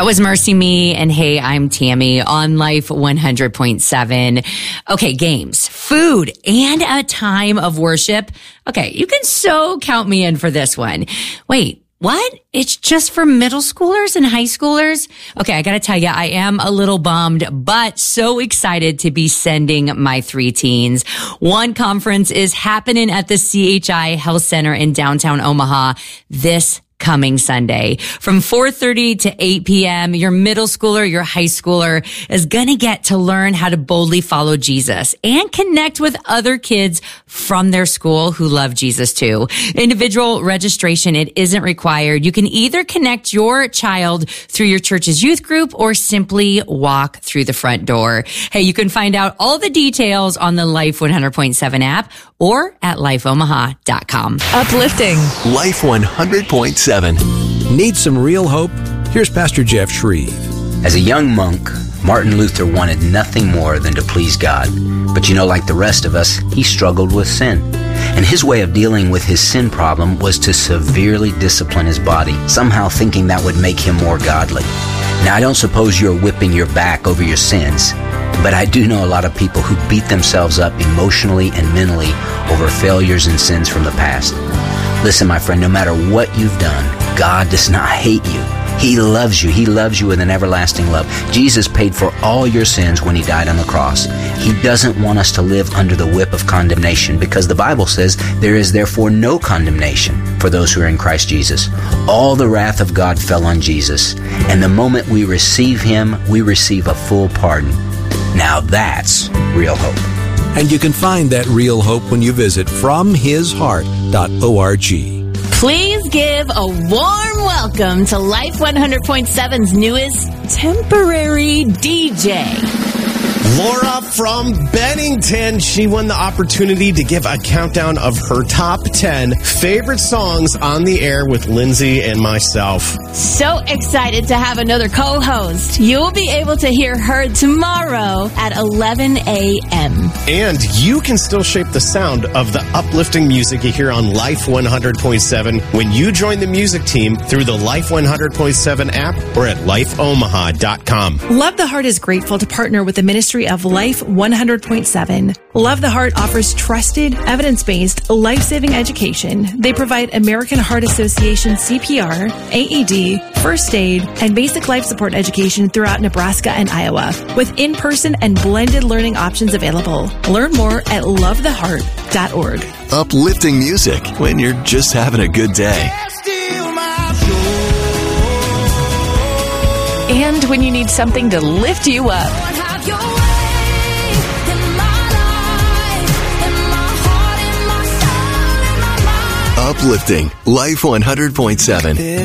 That was Mercy Me, and hey, I'm Tammy on Life 100.7. Okay, games, food, and a time of worship. Okay, you can so count me in for this one. Wait, what? It's just for middle schoolers and high schoolers? Okay, I gotta tell you, I am a little bummed, but so excited to be sending my 3 teens. One conference is happening at the CHI Health Center in downtown Omaha this coming Sunday. From 4:30 to 8 p.m., your middle schooler, your high schooler is going to get to learn how to boldly follow Jesus and connect with other kids from their school who love Jesus too. Individual registration, it isn't required. You can either connect your child through your church's youth group or simply walk through the front door. Hey, you can find out all the details on the Life 100.7 app or at lifeomaha.com. Uplifting. Life 100.7. Need some real hope? Here's Pastor Jeff Shreve. As a young monk, Martin Luther wanted nothing more than to please God. But like the rest of us, he struggled with sin. And his way of dealing with his sin problem was to severely discipline his body, somehow thinking that would make him more godly. Now, I don't suppose you're whipping your back over your sins, but I do know a lot of people who beat themselves up emotionally and mentally over failures and sins from the past. Listen, my friend, no matter what you've done, God does not hate you. He loves you. He loves you with an everlasting love. Jesus paid for all your sins when he died on the cross. He doesn't want us to live under the whip of condemnation because the Bible says there is therefore no condemnation for those who are in Christ Jesus. All the wrath of God fell on Jesus, and the moment we receive him, we receive a full pardon. Now that's real hope. And you can find that real hope when you visit FromHisHeart.org. Please give a warm welcome to Life 100.7's newest temporary DJ. Laura from Bennington. She won the opportunity to give a countdown of her top 10 favorite songs on the air with Lindsay and myself. So excited to have another co-host. You'll be able to hear her tomorrow at 11 a.m. And you can still shape the sound of the uplifting music you hear on Life 100.7 when you join the music team through the Life 100.7 app or at lifeomaha.com. Love the Heart is grateful to partner with the Ministry of Life 100.7. Love the Heart offers trusted, evidence-based, life-saving education. They provide American Heart Association CPR, AED, first aid, and basic life support education throughout Nebraska and Iowa, with in-person and blended learning options available. Learn more at lovetheheart.org. Uplifting music when you're just having a good day. And when you need something to lift you up. Uplifting Life 100.7.